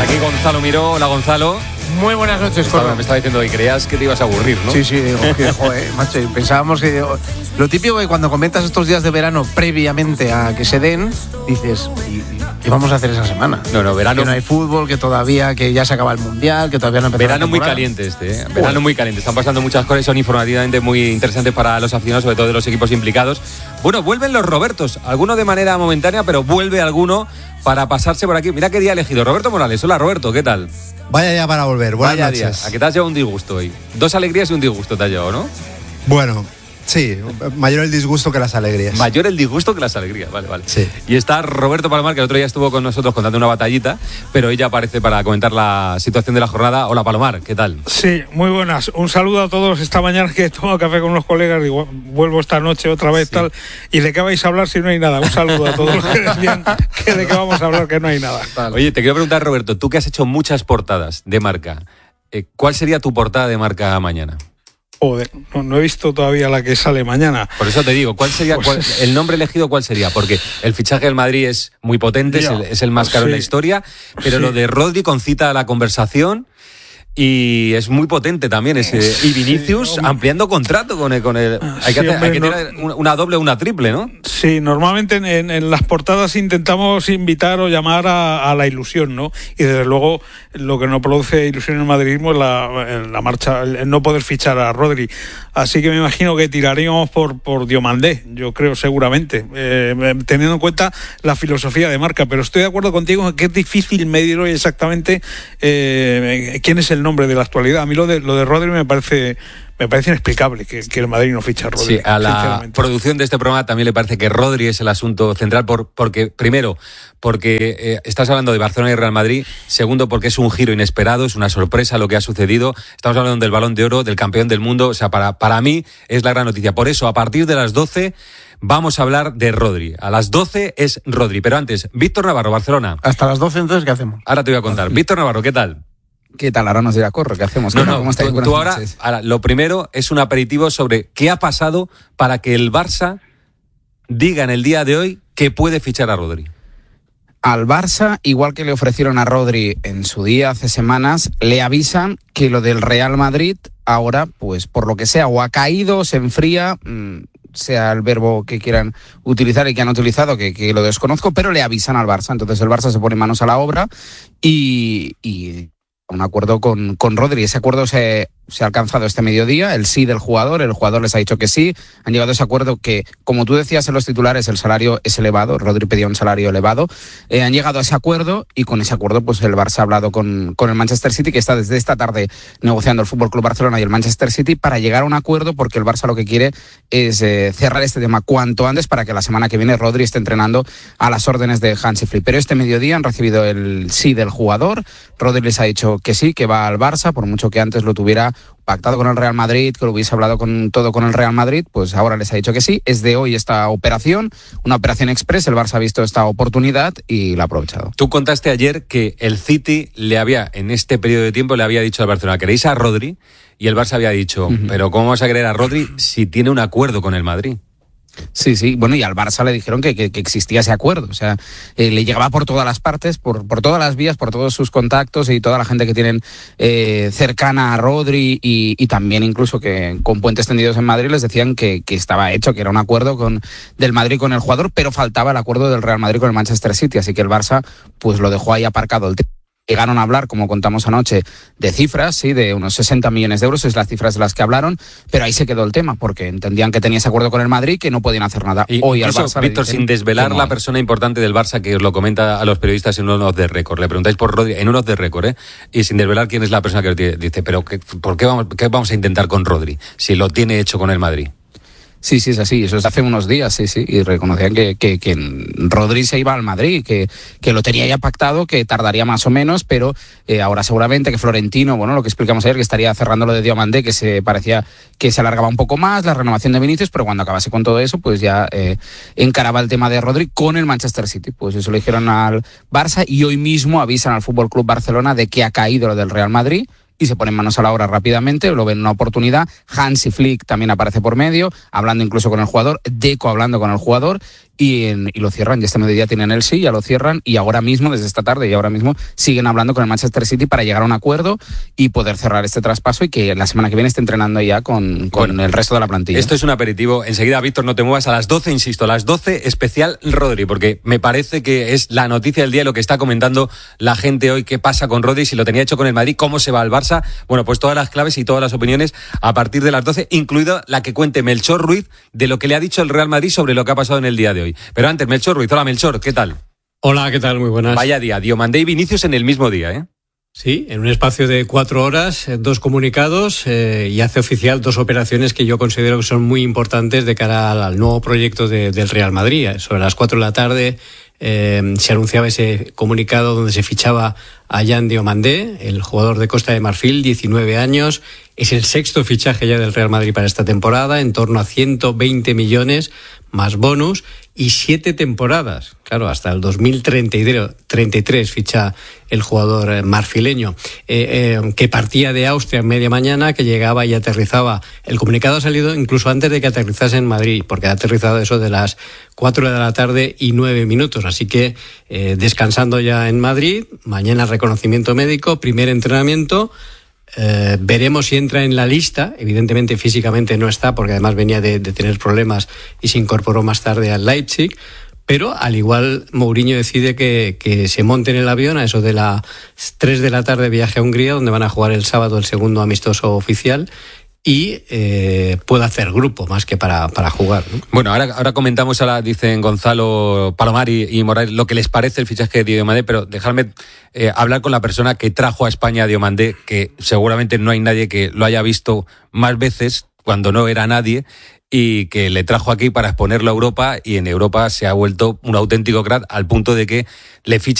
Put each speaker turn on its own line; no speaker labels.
aquí Gonzalo Miró. Hola, Gonzalo.
Muy buenas noches, Corro.
Me estaba diciendo que creías que te ibas a aburrir, ¿no?
Sí, digo que, joder, macho, pensábamos que... Lo típico que cuando comentas estos días de verano previamente a que se den, dices, ¿y qué vamos a hacer esa semana?
No, verano...
Que no hay fútbol, que ya se acaba el Mundial, que todavía no empezó
Verano muy caliente este, ¿eh? Verano muy caliente. Están pasando muchas cosas, son informativamente muy interesantes para los aficionados, sobre todo de los equipos implicados. Bueno, vuelven los Robertos, algunos de manera momentánea, pero vuelve alguno para pasarse por aquí. Mira qué día ha elegido Roberto Morales. Hola, Roberto, ¿qué tal?
Vaya día para volver, buenas noches.
¿A qué te has llevado un disgusto hoy? 2 alegrías y un disgusto te has llevado, ¿no?
Bueno, sí, mayor el disgusto que las alegrías.
Mayor el disgusto que las alegrías, vale.
Sí.
Y está Roberto Palomar, que el otro día estuvo con nosotros contando una batallita, pero ella aparece para comentar la situación de la jornada. Hola, Palomar, ¿qué tal?
Sí, muy buenas. Un saludo a todos. Esta mañana que he tomado café con unos colegas, digo, vuelvo esta noche otra vez, sí. Tal. ¿Y de qué vais a hablar si no hay nada? Un saludo a todos los que decían que de qué vamos a hablar, que no hay nada.
Oye, te quiero preguntar, Roberto, tú que has hecho muchas portadas de Marca, ¿cuál sería tu portada de Marca mañana?
Joder, no he visto todavía la que sale mañana.
Por eso te digo, ¿cuál sería el nombre elegido? ¿Cuál sería? Porque el fichaje del Madrid es muy potente, es el más caro en la historia, pero lo de Rodri concita a la conversación y es muy potente también y Vinicius ampliando contrato con el hay que tener una doble o una triple, ¿no?
Sí, normalmente en las portadas intentamos invitar o llamar a la ilusión, ¿no? Y desde luego lo que no produce ilusión en el madridismo es la marcha, el no poder fichar a Rodri. Así que me imagino que tiraríamos por Diomandé, yo creo seguramente, teniendo en cuenta la filosofía de Marca. Pero estoy de acuerdo contigo en que es difícil medir hoy exactamente quién es el nombre de la actualidad. A mí lo de Rodri me parece inexplicable que el Madrid no ficha a Rodri.
Sí, a la producción de este programa también le parece que Rodri es el asunto central porque estás hablando de Barcelona y Real Madrid. Segundo, porque es un giro inesperado, es una sorpresa lo que ha sucedido. Estamos hablando del Balón de Oro, del campeón del mundo. O sea, para mí es la gran noticia. Por eso, a partir de las 12 vamos a hablar de Rodri. A las 12 es Rodri. Pero antes, Víctor Navarro, Barcelona.
Hasta las 12, entonces, ¿qué hacemos?
Ahora te voy a contar. Víctor Navarro, ¿qué tal?
¿Qué tal? Ahora nos dirá Corro, ¿qué hacemos?
¿Cómo tú ahora, lo primero es un aperitivo sobre qué ha pasado para que el Barça diga en el día de hoy que puede fichar a Rodri.
Al Barça, igual que le ofrecieron a Rodri en su día hace semanas, le avisan que lo del Real Madrid ahora, pues por lo que sea, o ha caído, se enfría, sea el verbo que quieran utilizar y que han utilizado, que lo desconozco, pero le avisan al Barça. Entonces el Barça se pone manos a la obra y un acuerdo con Rodri. Ese acuerdo se ha alcanzado este mediodía, el sí del jugador, el jugador les ha dicho que sí, han llegado a ese acuerdo que, como tú decías en los titulares, el salario es elevado, Rodri pedía un salario elevado, han llegado a ese acuerdo y con ese acuerdo pues el Barça ha hablado con el Manchester City, que está desde esta tarde negociando el FC Barcelona y el Manchester City para llegar a un acuerdo, porque el Barça lo que quiere es cerrar este tema cuanto antes para que la semana que viene Rodri esté entrenando a las órdenes de Hansi Flick. Pero este mediodía han recibido el sí del jugador, Rodri les ha dicho que sí, que va al Barça, por mucho que antes lo tuviera pactado con el Real Madrid, que lo hubiese hablado con el Real Madrid, pues ahora les ha dicho que sí. Es de hoy esta operación, una operación express. El Barça ha visto esta oportunidad y la ha aprovechado.
Tú contaste ayer que el City en este periodo de tiempo le había dicho al Barcelona, ¿queréis a Rodri? Y el Barça había dicho, pero ¿cómo vas a querer a Rodri si tiene un acuerdo con el Madrid?
Sí, bueno, y al Barça le dijeron que existía ese acuerdo, o sea, le llegaba por todas las partes, por todas las vías, por todos sus contactos y toda la gente que tienen cercana a Rodri y también incluso que con puentes tendidos en Madrid les decían que estaba hecho, que era un acuerdo del Madrid con el jugador, pero faltaba el acuerdo del Real Madrid con el Manchester City, así que el Barça pues lo dejó ahí aparcado el tema. Llegaron a hablar, como contamos anoche, de cifras, sí, de unos 60 millones de euros, es las cifras de las que hablaron, pero ahí se quedó el tema, porque entendían que tenía ese acuerdo con el Madrid, que no podían hacer nada.
Y
hoy al Barça,
Víctor, sin desvelar la persona importante del Barça, que os lo comenta a los periodistas en un off the record, le preguntáis por Rodri en un off the record, y sin desvelar quién es la persona que os dice, pero ¿por qué vamos a intentar con Rodri, si lo tiene hecho con el Madrid?
Sí, es así, eso es hace unos días, sí, y reconocían que Rodri se iba al Madrid, que lo tenía ya pactado, que tardaría más o menos, pero ahora seguramente que Florentino, bueno, lo que explicamos ayer, que estaría cerrando lo de Diomandé, que se parecía que se alargaba un poco más, la renovación de Vinicius, pero cuando acabase con todo eso, pues ya encaraba el tema de Rodri con el Manchester City, pues eso le dijeron al Barça y hoy mismo avisan al FC Barcelona de que ha caído lo del Real Madrid, y se ponen manos a la obra rápidamente, lo ven una oportunidad. Hansi Flick también aparece por medio, hablando incluso con el jugador, Deco hablando con el jugador, y lo cierran. Y este mediodía tienen el sí, ya lo cierran, y ahora mismo, desde esta tarde y ahora mismo, siguen hablando con el Manchester City para llegar a un acuerdo y poder cerrar este traspaso y que la semana que viene esté entrenando ya con el resto de la plantilla.
Esto es un aperitivo. Enseguida, Víctor, no te muevas. A las 12, insisto, a las 12, especial Rodri, porque me parece que es la noticia del día, lo que está comentando la gente hoy, qué pasa con Rodri, si lo tenía hecho con el Madrid, cómo se va al Barça. Bueno, pues todas las claves y todas las opiniones a partir de las 12, incluida la que cuente Melchor Ruiz de lo que le ha dicho el Real Madrid sobre lo que ha pasado en el día de hoy. Pero antes, Melchor Ruiz. Hola, Melchor, ¿qué tal?
Hola, ¿qué tal? Muy buenas.
Vaya día, Diomandé y Vinicius en el mismo día, ¿eh?
Sí, en un espacio de 4 horas, 2 comunicados y hace oficial 2 operaciones que yo considero que son muy importantes de cara al nuevo proyecto del Real Madrid. Sobre las 4 de la tarde se anunciaba ese comunicado donde se fichaba a Yan Diomandé, el jugador de Costa de Marfil, 19 años. Es el 6º fichaje ya del Real Madrid para esta temporada, en torno a 120 millones más bonus y 7 temporadas. Claro, hasta el 2033 ficha el jugador marfileño, que partía de Austria en media mañana, que llegaba y aterrizaba. El comunicado ha salido incluso antes de que aterrizase en Madrid, porque ha aterrizado eso de las 4 de la tarde y 9 minutos. Así que descansando ya en Madrid, mañana reconocimiento médico, primer entrenamiento. Veremos si entra en la lista. Evidentemente físicamente no está, porque además venía de tener problemas y se incorporó más tarde al Leipzig, pero al igual Mourinho decide que se monte en el avión a eso de las 3 de la tarde, viaje a Hungría, donde van a jugar el sábado el segundo amistoso oficial, y puede hacer grupo más que para jugar, ¿no?
Bueno, ahora comentamos, ahora dicen Gonzalo, Palomar y Morales lo que les parece el fichaje de Diomandé, pero dejadme hablar con la persona que trajo a España a Diomandé, que seguramente no hay nadie que lo haya visto más veces cuando no era nadie, y que le trajo aquí para exponerlo a Europa, y en Europa se ha vuelto un auténtico crack al punto de que le ficha